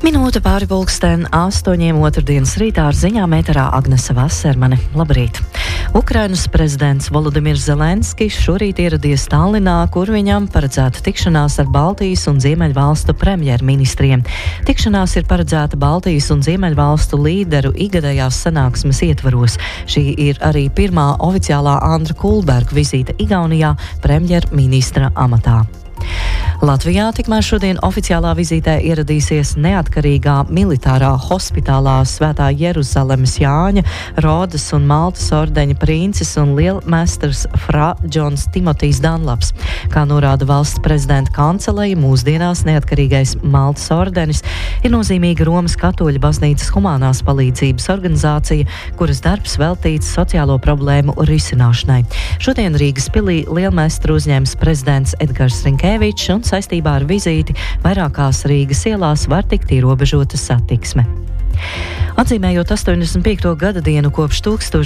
Minūte pāri pulksten 8 otrdienas rītā ar ziņām ēterā Agnese Vasermane. Labrīt! Ukrainas prezidents Volodimirs Zelenskis šorīt ieradies Tallinā, kur viņam paredzēta tikšanās ar Baltijas un Ziemeļvalstu premjerministriem. Tikšanās ir paredzēta Baltijas un Ziemeļvalstu līderu ikgadējās sanāksmes ietvaros. Šī ir arī pirmā oficiālā Andra Kulberga vizīte Igaunijā premjerministra amatā. Latvijā tikmēr šodien oficiālā vizītē ieradīsies neatkarīgā militārā hospitālā Svētā Jeruzalemes Jāņa, Rodas un Maltas ordeņa princis un lielmestrs Fra Džons Timotijs Danlaps. Kā norāda valsts prezidenta kanceleja, mūsdienās neatkarīgais Maltas ordenis ir nozīmīga Romas katoļu baznīcas humanās palīdzības organizācija, kuras darbs veltīts sociālo problēmu risināšanai. Šodien Rīgas pilī lielmestru uzņems prezidents Edgars Rinkevičs un saistībā ar vizīti vairākās Rīgas ielās var tikt ierobežota satiksme. Atzīmējot 85. gada dienu kopš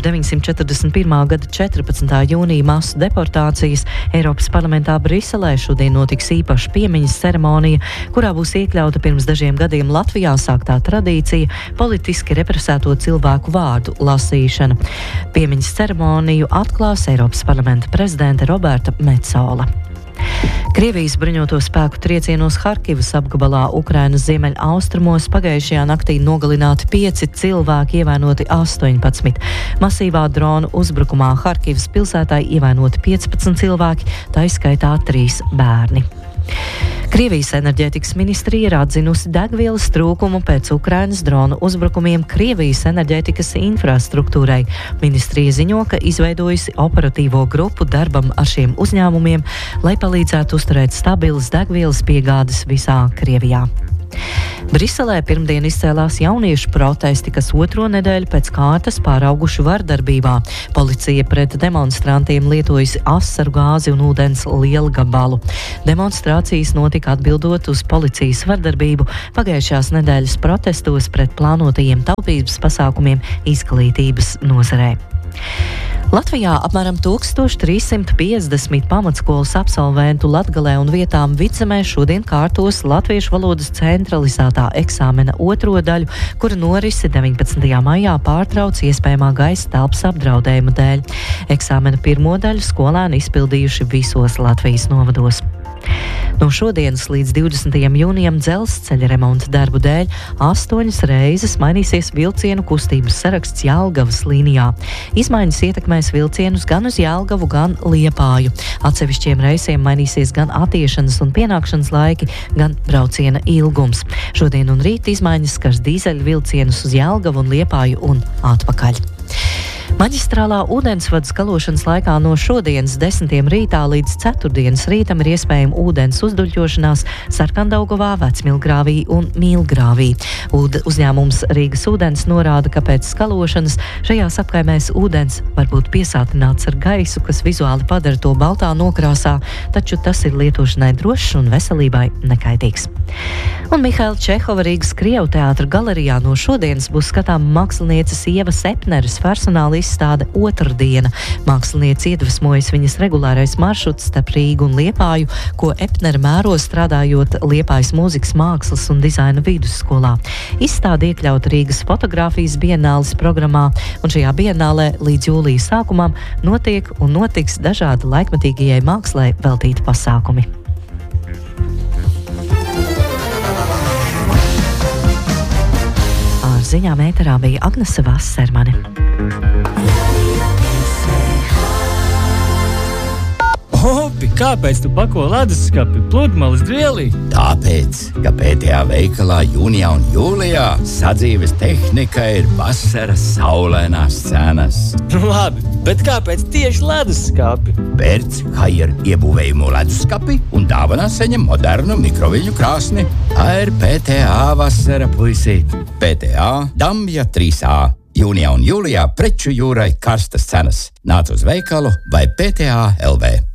1941. gada 14. jūnija masu deportācijas, Eiropas parlamentā Briselē šodien notiks īpaša piemiņas ceremonija, kurā būs iekļauta pirms dažiem gadiem Latvijā sāktā tradīcija politiski represēto cilvēku vārdu lasīšana. Piemiņas ceremoniju atklās Eiropas parlamenta prezidente Roberta Metsola. Krievijas bruņoto spēku triecienos Harkivas apgabalā Ukrainas ziemeļaustrumos pagājušajā naktī nogalināti 5 cilvēki, ievainoti 18. Masīvā dronu uzbrukumā Harkivas pilsētai ievainoti 15 cilvēki, tā izskaitā 3 bērni. Krievijas enerģētikas ministrija ir atzinusi degvielas trūkumu pēc Ukrainas dronu uzbrukumiem Krievijas enerģētikas infrastruktūrai. Ministrija ziņo, ka izveidojusi operatīvo grupu darbam ar šiem uzņēmumiem, lai palīdzētu uzturēt stabilas degvielas piegādes visā Krievijā. Briselē pirmdien izcēlās jauniešu protesti, kas otro nedēļu pēc kārtas pārauguši vardarbībā. Policija pret demonstrantiem lietojusi asaru gāzi un ūdens lielu gabalu. Demonstrācijas notika atbildot uz policijas vardarbību pagājušās nedēļas protestos pret plānotajiem taupības pasākumiem izglītības nozarē. Latvijā apmēram 1350 pamatskolas absolventu Latgalē un vietām Vidzemē šodien kārtos latviešu valodas centralizētā eksāmena otro daļu, kura norisi 19. maijā pārtrauc iespējamā gaisa telpas apdraudējuma dēļ. Eksāmena pirmo daļu skolēni izpildījuši visos Latvijas novados. No šodienas līdz 20. jūnijam dzelzceļa remonta darbu dēļ 8 reizes mainīsies vilcienu kustības saraksts Jelgavas līnijā. Izmaiņas ietekmēs vilcienus gan uz Jelgavu, gan Liepāju. Atsevišķiem reisiem mainīsies gan attiešanas un pienākšanas laiki, gan brauciena ilgums. Šodien un rīt izmaiņas skars dīzeļu vilcienus uz Jelgavu un Liepāju un atpakaļ. Maģistrālā ūdensvada skalošanas laikā no šodienas 10. rītā līdz 4. rītam ir iespējama ūdens uzduļķošanās Sarkandaugavā, Vecmilgrāvī un Mīlgrāvī. Uzņēmums Rīgas ūdens norāda, ka pēc skalošanas šajās apkaimēs ūdens var būt piesātināts ar gaisu, kas vizuāli padara to baltā nokrāsā, taču tas ir lietošanai drošs un veselībai nekaitīgs. Un Mihaila Čehova Rīgas Krievu teātra galerijā no šodienas būs skatām mākslinieces Ievas Epneres personāla izstāde Otrdiena. Māksliniece iedvesmojas viņas regulārais maršruts starp Rīgu un Liepāju, ko Epnere mēro strādājot Liepājas mūzikas mākslas un dizaina vidusskolā. Izstāde iekļauta Rīgas fotogrāfijas bienāles programmā, un šajā bienālē līdz jūlija sākumam notiek un notiks dažādi laikmetīgajai mākslai veltīti pasākumi. Ar ziņām ēterā bija Agnese Vasermane. Opi, kāpēc tu pako leduskapi pludmales drielī? Tāpēc, ka PTA veikalā jūnijā un jūlijā sadzīves tehnika ir vasaras saulainās cenas. Labi, bet kāpēc tieši leduskapi? Pērc Haier iebūvējumu leduskapi un dāvanā saņem modernu mikroviļņu krāsni. Tā ir PTA vasara, puisīt. PTA Damja 3A. Jūnijā un jūlijā preču jūrai karstas cenas. Nāc uz veikalu vai PTA LV.